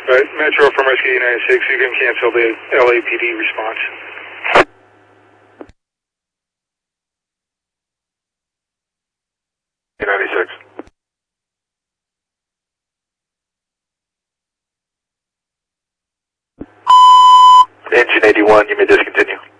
Metro from Rescue 96, you can cancel the LAPD response. Engine 81, you may discontinue.